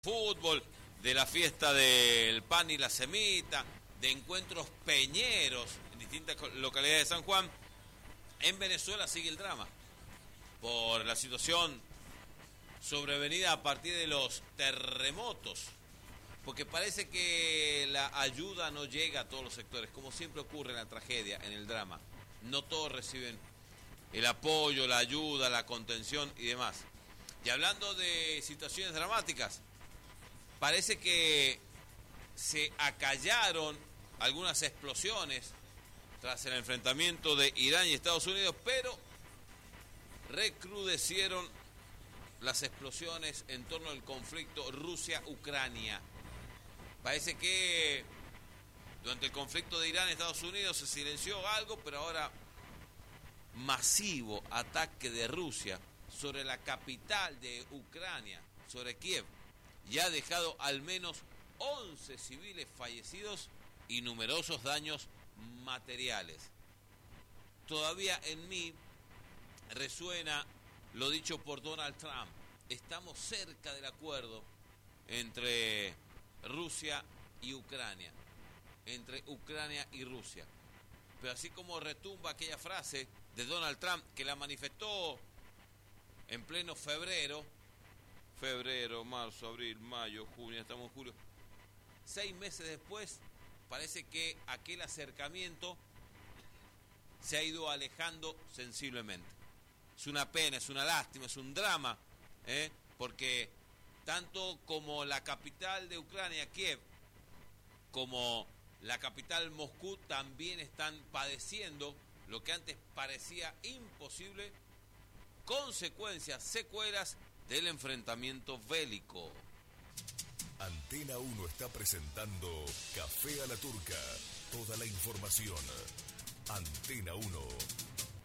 fútbol, de la fiesta del pan y la semita, de encuentros peñeros en distintas localidades de San Juan. En Venezuela sigue el drama por la situación sobrevenida a partir de los terremotos, porque parece que la ayuda no llega a todos los sectores, como siempre ocurre en la tragedia, en el drama. No todos reciben el apoyo, la ayuda, la contención y demás. Y hablando de situaciones dramáticas, parece que se acallaron algunas explosiones tras el enfrentamiento de Irán y Estados Unidos, pero recrudecieron las explosiones en torno al conflicto Rusia-Ucrania. Parece que durante el conflicto de Irán y Estados Unidos se silenció algo, pero ahora masivo ataque de Rusia sobre la capital de Ucrania, sobre Kiev, y ha dejado al menos 11 civiles fallecidos y numerosos daños materiales. Todavía en mí resuena lo dicho por Donald Trump: estamos cerca del acuerdo entre Rusia y Ucrania, entre Ucrania y Rusia. Pero así como retumba aquella frase de Donald Trump, que la manifestó en pleno febrero, marzo, abril, mayo, junio, estamos en julio, 6 meses después, parece que aquel acercamiento se ha ido alejando sensiblemente. Es una pena, es una lástima, es un drama, porque tanto como la capital de Ucrania, Kiev, como la capital Moscú también están padeciendo lo que antes parecía imposible, consecuencias, secuelas del enfrentamiento bélico. Antena 1 está presentando Café a la Turca. Toda la información. Antena 1.